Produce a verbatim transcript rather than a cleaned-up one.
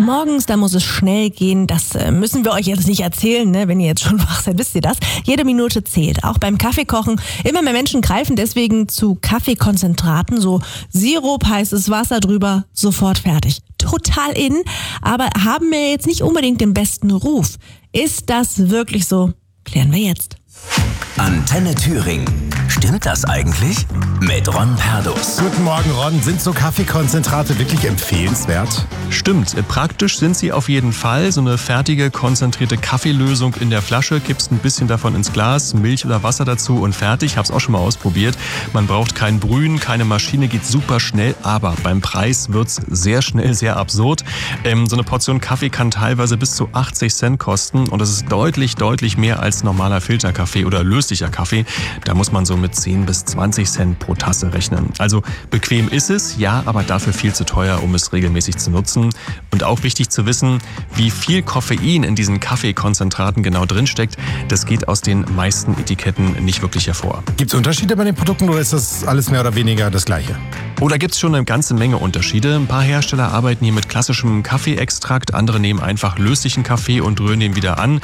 Morgens, da muss es schnell gehen. Das äh, müssen wir euch jetzt nicht erzählen, ne? Wenn ihr jetzt schon wach seid, wisst ihr das. Jede Minute zählt. Auch beim Kaffeekochen. Immer mehr Menschen greifen deswegen zu Kaffeekonzentraten. So Sirup, heißes Wasser drüber, sofort fertig. Total in, aber haben wir jetzt nicht unbedingt den besten Ruf. Ist das wirklich so? Klären wir jetzt. Antenne Thüringen. Stimmt das eigentlich? Mit Ron Perdus. Guten Morgen, Ron. Sind so Kaffeekonzentrate wirklich empfehlenswert? Stimmt. Praktisch sind sie auf jeden Fall. So eine fertige, konzentrierte Kaffeelösung in der Flasche. Kippst ein bisschen davon ins Glas, Milch oder Wasser dazu und fertig. Hab's auch schon mal ausprobiert. Man braucht kein Brühen, keine Maschine, geht super schnell. Aber beim Preis wird's sehr schnell sehr absurd. Ähm, so eine Portion Kaffee kann teilweise bis zu achtzig Cent kosten. Und das ist deutlich, deutlich mehr als normaler Filterkaffee oder löslicher Kaffee. Da muss man so mit zehn bis zwanzig Cent pro Tasse rechnen. Also bequem ist es, ja, aber dafür viel zu teuer, um es regelmäßig zu nutzen. Und auch wichtig zu wissen, wie viel Koffein in diesen Kaffeekonzentraten genau drinsteckt, das geht aus den meisten Etiketten nicht wirklich hervor. Gibt es Unterschiede bei den Produkten oder ist das alles mehr oder weniger das Gleiche? Oh, da gibt es schon eine ganze Menge Unterschiede. Ein paar Hersteller arbeiten hier mit klassischem Kaffeeextrakt, andere nehmen einfach löslichen Kaffee und rühren den wieder an.